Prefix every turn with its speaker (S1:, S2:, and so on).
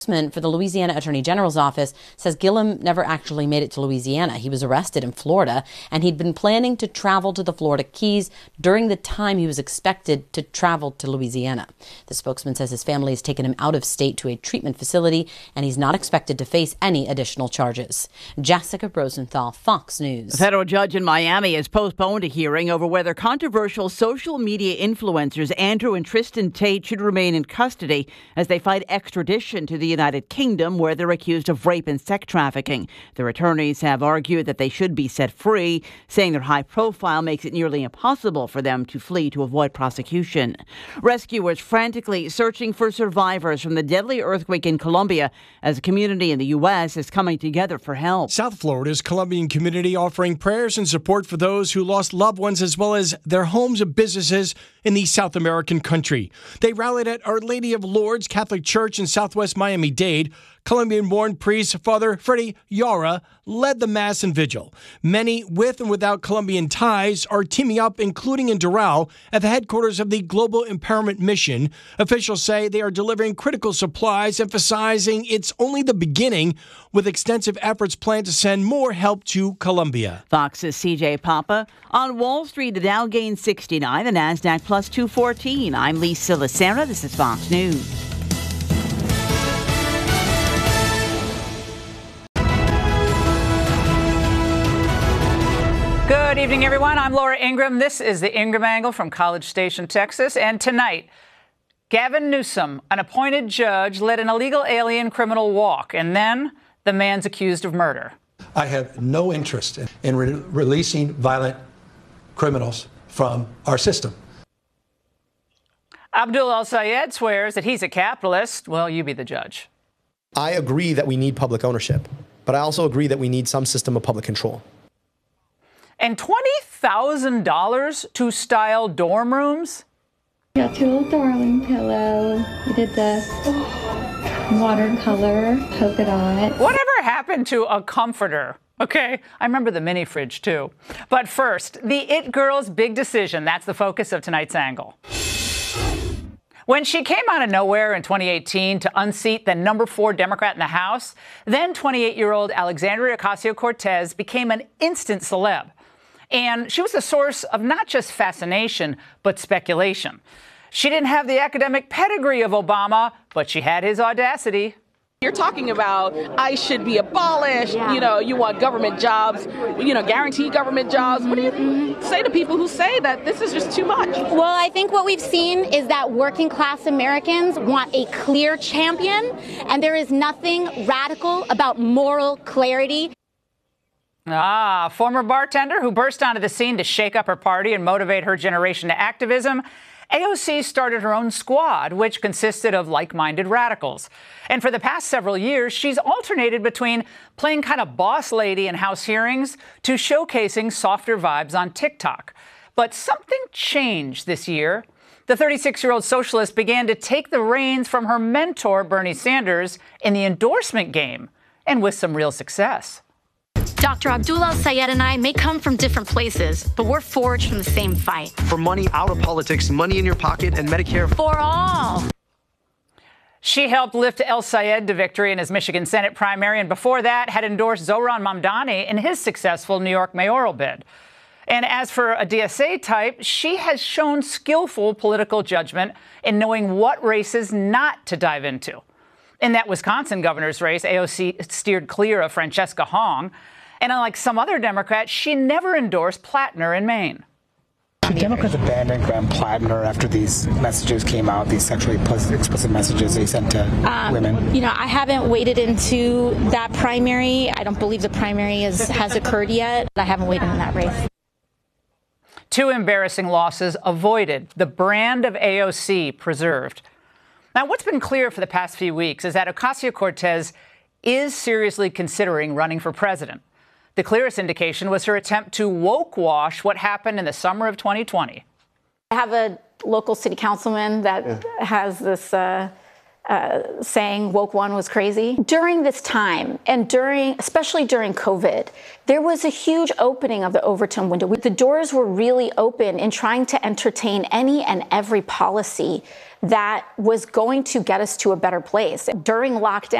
S1: For the Louisiana Attorney General's office says Gillum never actually made it to Louisiana. He was arrested in Florida, and he'd been planning to travel to the Florida Keys during the time he was expected to travel to Louisiana. The spokesman says his family has taken him out of state to a treatment facility, and he's not expected to face any additional charges. Jessica Rosenthal, Fox News.
S2: A federal judge in Miami has postponed a hearing over whether controversial social media influencers Andrew and Tristan Tate should remain in custody as they fight extradition to the United Kingdom, where they're accused of rape and sex trafficking. Their attorneys have argued that they should be set free, saying their high profile makes it nearly impossible for them to flee to avoid prosecution. Rescuers frantically searching for survivors from the deadly earthquake in Colombia as a community in the U.S. is coming together for help.
S3: South Florida's Colombian community offering prayers and support for those who lost loved ones as well as their homes and businesses in the South American country. They rallied at Our Lady of Lourdes Catholic Church in Southwest Miami-Dade. Colombian-born priest Father Freddy Yara led the Mass and Vigil. Many with and without Colombian ties are teaming up, including in Doral, at the headquarters of the Global Empowerment Mission. Officials say they are delivering critical supplies, emphasizing it's only the beginning, with extensive efforts planned to send more help to Colombia.
S2: Fox's CJ Papa. On Wall Street, the Dow gained 69, the NASDAQ plus 214. I'm Lisa Lacera. This is Fox News.
S4: Good evening, everyone. I'm Laura Ingraham. This is the Ingraham Angle from College Station, Texas. And tonight, Gavin Newsom, an appointed judge, led an illegal alien criminal walk. And then the man's accused of murder.
S5: I have no interest in releasing violent criminals from our system.
S4: Abdul El-Sayed swears that he's a capitalist. Well, you be the judge.
S6: I agree that we need public ownership, but I also agree that we need some system of public control.
S4: And $20,000 to style dorm rooms?
S7: Got your little darling pillow. We did the watercolor polka dot.
S4: Whatever happened to a comforter? Okay, I remember the mini fridge too. But first, the It Girl's big decision. That's the focus of tonight's angle. When she came out of nowhere in 2018 to unseat the number 4 Democrat in the House, then 28-year-old Alexandria Ocasio-Cortez became an instant celeb. And she was the source of not just fascination, but speculation. She didn't have the academic pedigree of Obama, but she had his audacity.
S8: You're talking about ICE should be abolished, you want government jobs, guaranteed government jobs. What do you say to people who say that this is just too much?
S9: Well, I think what we've seen is that working class Americans want a clear champion, and there is nothing radical about moral clarity.
S4: Former bartender who burst onto the scene to shake up her party and motivate her generation to activism. AOC started her own squad, which consisted of like-minded radicals. And for the past several years, she's alternated between playing kind of boss lady in House hearings to showcasing softer vibes on TikTok. But something changed this year. The 36-year-old socialist began to take the reins from her mentor, Bernie Sanders, in the endorsement game, and with some real success.
S10: Dr. Abdul El-Sayed and I may come from different places, but we're forged from the same fight.
S11: For money out of politics, money in your pocket, and Medicare
S10: for all.
S4: She helped lift El-Sayed to victory in his Michigan Senate primary, and before that had endorsed Zohran Mamdani in his successful New York mayoral bid. And as for a DSA type, she has shown skillful political judgment in knowing what races not to dive into. In that Wisconsin governor's race, AOC steered clear of Francesca Hong. And unlike some other Democrats, she never endorsed Plattner in Maine.
S12: The Democrats abandoned Graham Plattner after these messages came out, these sexually explicit messages they sent to women.
S10: I haven't waded into that primary. I don't believe the primary has occurred yet. I haven't waded in that race.
S4: 2 embarrassing losses avoided, the brand of AOC preserved. Now, what's been clear for the past few weeks is that Ocasio-Cortez is seriously considering running for president. The clearest indication was her attempt to woke wash what happened in the summer of 2020.
S9: I have a local city councilman that has this
S10: saying Woke One was crazy. During this time, and especially during COVID, there was a huge opening of the Overton window. The doors were really open in trying to entertain any and every policy that was going to get us to a better place. During lockdown,